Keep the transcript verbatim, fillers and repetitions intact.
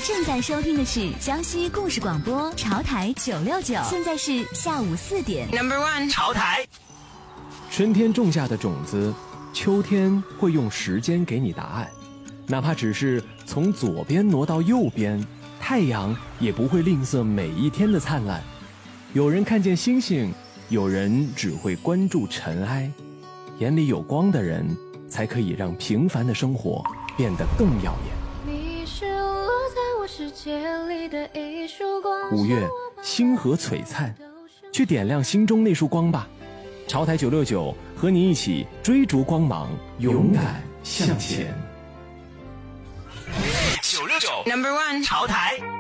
正在收听的是江西故事广播潮台九六九，现在是下午四点。 Number one， 潮台。 春天种下的种子，秋天会用时间给你答案，哪怕只是从左边挪到右边，太阳也不会吝啬每一天的灿烂。有人看见星星，有人只会关注尘埃。眼里有光的人，才可以让平凡的生活变得更耀眼。 你是落在我世界里的一束光。 五月，星河璀璨，去点亮心中那束光吧。潮台九六九和你一起追逐光芒，勇敢向前。 九六九 Number one， 潮台。